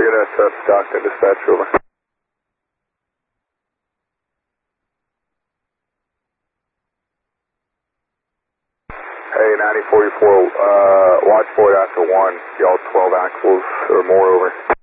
CNSF Stockton dispatch, over. Hey, 9044, watch for it after 1, y'all 12 axles or more, over.